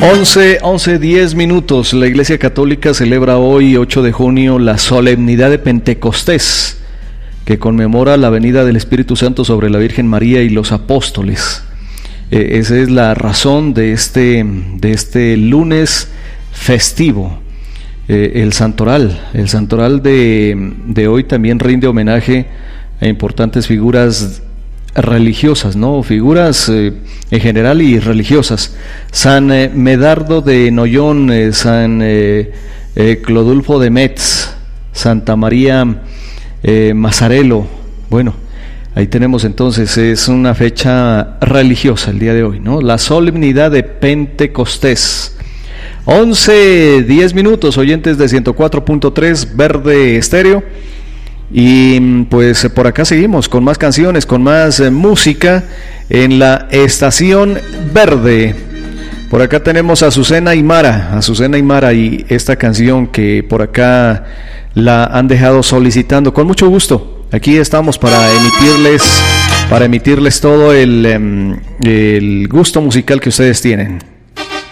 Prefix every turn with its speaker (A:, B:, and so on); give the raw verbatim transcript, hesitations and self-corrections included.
A: once, once, diez minutos. La Iglesia Católica celebra hoy, ocho de junio, la solemnidad de Pentecostés, que conmemora la venida del Espíritu Santo sobre la Virgen María y los apóstoles. Eh, esa es la razón de este, de este lunes festivo. Eh, el santoral, el santoral de, de hoy también rinde homenaje a importantes figuras religiosas, ¿no? Figuras eh, en general y religiosas. San eh, Medardo de Noyon, eh, San eh, eh, Clodulfo de Metz, Santa María eh, Mazzarello. Bueno, ahí tenemos entonces, es una fecha religiosa el día de hoy, ¿no? La solemnidad de Pentecostés. once, diez minutos, oyentes de ciento cuatro punto tres Verde Estéreo. Y pues por acá seguimos con más canciones, con más eh, música en la Estación Verde. Por acá tenemos a Azucena Aymara, Azucena Aymara y esta canción que por acá la han dejado solicitando. Con mucho gusto, aquí estamos para emitirles, para emitirles todo el, el gusto musical que ustedes tienen.